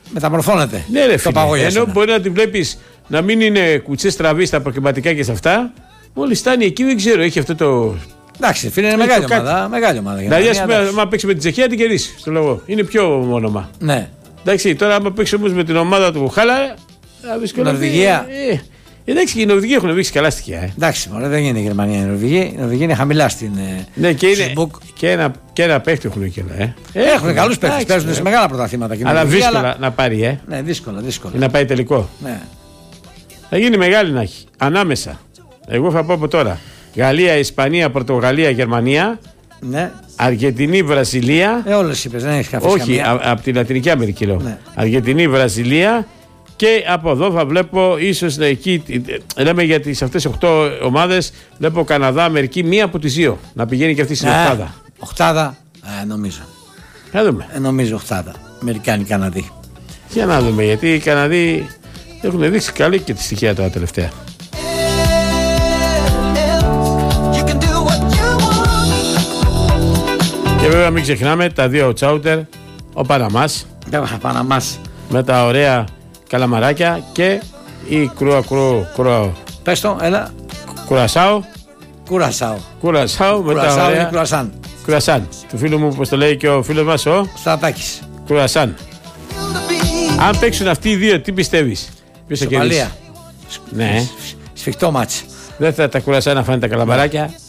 Μεταμορφώνεται. Ναι, ρε το παγό. Ενώ μπορεί να τη βλέπεις να μην είναι κουτσές τραβή στα προκριματικά και σε αυτά. Μόλις φτάνει εκεί, δεν ξέρω, έχει αυτό το. Εντάξει, φίλε, είναι μεγάλη ομάδα. Μεγάλη ομάδα. Δηλαδή, ας πούμε, άμα παίξει με τη Τσεχία, την κερδίσει. Στο λόγο. Είναι πιο όνομα. Ναι. Εντάξει, τώρα άμα παίξει όμως με την ομάδα του Χάλα. Νορβηγία. Εντάξει, και οι Νορβηγοί έχουν δείξει καλά στοιχεία. Εντάξει, μωρέ, δεν είναι η Γερμανία η Νορβηγία. Η Νορβηγία είναι χαμηλά στην. Ναι, και ένα παίχτη έχουν και ένα. Έχουν καλούς παίχτες. Παίζουν σε μεγάλα πρωταθλήματα. Αλλά δύσκολα να πάρει, Ναι, δύσκολα. Ή να πάει τελικό. Ναι. Θα γίνει μεγάλη να έχει. Ανάμεσα. Εγώ θα πω από τώρα. Γαλλία, Ισπανία, Πορτογαλία, Γερμανία. Ναι. Αργεντινή, Βραζιλία. Όλες είπες, δεν έχει καφέ. Όχι, από τη Λατινική Αμερική λέω. Ναι. Αργεντινή, Βραζιλία. Και από εδώ θα βλέπω ίσως εκεί. Λέμε για τις αυτές 8 ομάδες. Βλέπω Καναδά, Αμερική, μία από τις δύο. Να πηγαίνει και αυτή στην οκτάδα. Οκτάδα, νομίζω. Να δούμε. Νομίζω οκτάδα. Αμερικάνοι, Καναδοί. Για να δούμε, γιατί οι Καναδοί έχουν δείξει καλή και τη στοιχεία τώρα τελευταία. Και βέβαια μην ξεχνάμε τα δύο τσάουτερ, ο Παναμάς με τα ωραία καλαμαράκια και η Πες το, έλα. Κουρασάο με τα ωραία κουρασάν του φίλου μου, όπως το λέει και ο φίλος μας ο Στρατάκης. Κουρασάν. Αν παίξουν αυτοί οι δύο, τι πιστεύεις? Ποιος θα κερδίσει? Ναι. Σφιχτό μάτς. Δεν θα τα κουρασάν να φάνε τα καλαμαράκια.